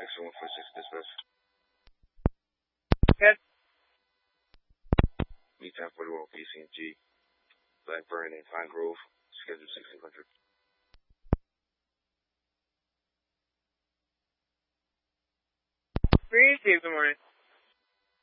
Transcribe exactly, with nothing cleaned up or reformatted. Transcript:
six one four six dispatch. Yes. Meet time forty-one P C and G. Blackburn and Pine Grove. Schedule sixteen hundred. Three, good morning.